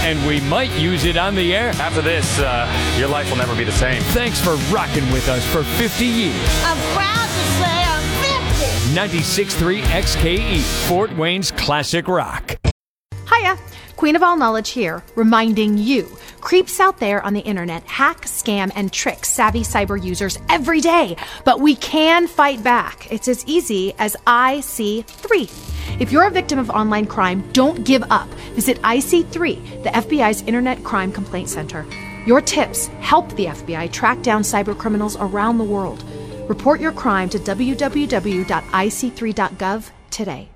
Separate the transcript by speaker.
Speaker 1: and we might use it on the air.
Speaker 2: After this, your life will never be the same.
Speaker 1: Thanks for rocking with us for 50 years.
Speaker 3: I'm proud to say I'm 50.
Speaker 1: 96.3 XKE, Fort Wayne's classic rock.
Speaker 4: Hiya, Queen of All Knowledge here, reminding you, creeps out there on the internet hack, scam, and trick savvy cyber users every day. But we can fight back. It's as easy as IC3. If you're a victim of online crime, don't give up. Visit IC3, the FBI's Internet Crime Complaint Center. Your tips help the FBI track down cyber criminals around the world. Report your crime to www.ic3.gov today.